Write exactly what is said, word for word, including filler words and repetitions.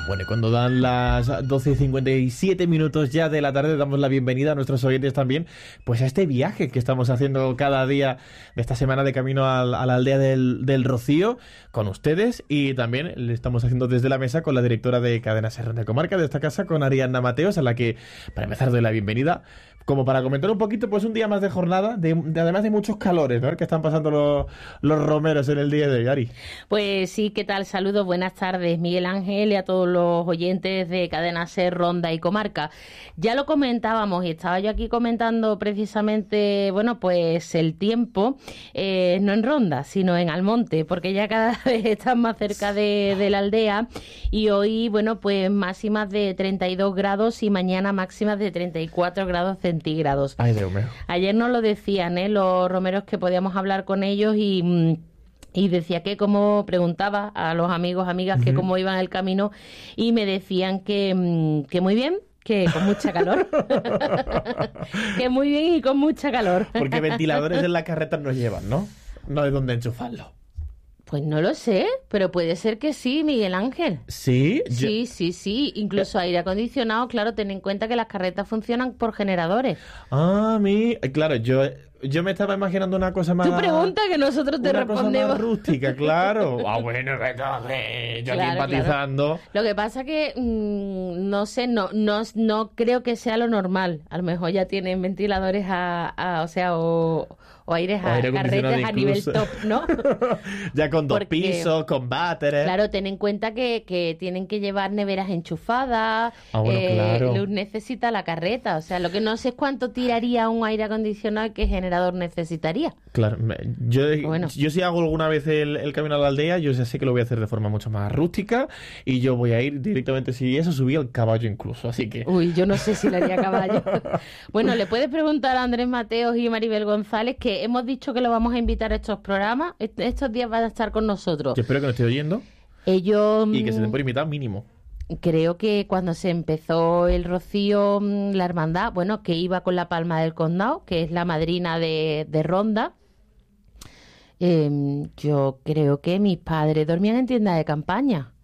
Bueno, y cuando dan las doce y cincuenta y siete minutos ya de la tarde, damos la bienvenida a nuestros oyentes también, pues a este viaje que estamos haciendo cada día de esta semana de camino al, a la aldea del, del Rocío con ustedes, y también le estamos haciendo desde la mesa con la directora de Cadena Ser de Comarca de esta casa, con Ariadna Mateos, a la que para empezar doy la bienvenida, como para comentar un poquito, pues un día más de jornada, de, de además de muchos calores, ¿no?, que están pasando los, los romeros en el día de hoy, Ari. Pues sí, ¿qué tal? Saludos, buenas tardes, Miguel Ángel, y a todos los oyentes de Cadena Ser, Ronda y Comarca. Ya lo comentábamos, y estaba yo aquí comentando precisamente, bueno, pues el tiempo, eh, no en Ronda, sino en Almonte, porque ya cada vez están más cerca de, de la aldea, y hoy, bueno, pues máximas de treinta y dos grados y mañana máximas de treinta y cuatro grados centígrados. centígrados. Ay, Dios mío. Ayer nos lo decían, ¿eh?, los romeros, que podíamos hablar con ellos, y, y decía que como preguntaba a los amigos, amigas, uh-huh, que cómo iban el camino, y me decían que, que muy bien, que con mucha calor. Que muy bien y con mucha calor. Porque ventiladores en la carreta no llevan, ¿no? No hay dónde enchufarlo. Pues no lo sé, pero puede ser que sí, Miguel Ángel. ¿Sí? Sí, Yo... sí, sí. Incluso aire acondicionado, claro, ten en cuenta que las carretas funcionan por generadores. Ah, mi... Claro, yo... Yo me estaba imaginando una cosa más... Tú pregunta que nosotros te una respondemos. Una cosa más rústica, claro. Ah, bueno, entonces, yo claro, aquí empatizando. Claro. Lo que pasa que, mmm, no sé, no, no no creo que sea lo normal. A lo mejor ya tienen ventiladores a, a o sea, o, o aires a aire carretas a nivel top, ¿no? Ya con dos Porque, pisos, con váteres. Claro, ten en cuenta que, que tienen que llevar neveras enchufadas. Ah, bueno, eh, claro. Luz necesita la carreta. O sea, lo que no sé es cuánto tiraría un aire acondicionado que genera necesitaría. Claro, yo, bueno. yo si hago alguna vez el, el camino a la aldea, yo ya sé que lo voy a hacer de forma mucho más rústica, y yo voy a ir directamente, si eso, subí al caballo incluso, así que... Uy, yo no sé si le haría a caballo. Bueno, le puedes preguntar a Andrés Mateos y Maribel González, que hemos dicho que lo vamos a invitar a estos programas. Estos días van a estar con nosotros. Yo espero que nos esté oyendo. Ellos... Y que se den por invitado mínimo. Creo que cuando se empezó el Rocío, la hermandad, bueno, que iba con la Palma del Condado, que es la madrina de, de Ronda, eh, yo creo que mis padres dormían en tienda de campaña.